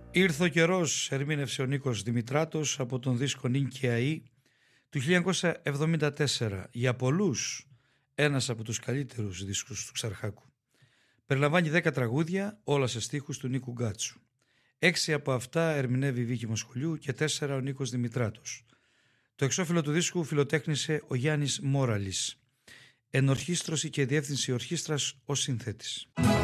Ήρθε ο καιρός, ερμήνευσε ο Νίκος Δημητράτος από τον δίσκο Νίν και Αΐ του 1974. Για πολλούς ένας από τους καλύτερους δίσκους του Ξαρχάκου. Περιλαμβάνει 10 τραγούδια, όλα σε στίχους του Νίκου Γκάτσου. 6 από αυτά ερμηνεύει η Βίκη Μοσχολιού και 4 ο Νίκος Δημητράτος. Το εξώφυλλο του δίσκου φιλοτέχνησε ο Γιάννης Μόραλης. Ενορχήστρωση και διεύθυνση ορχήστρας ο συνθέτης.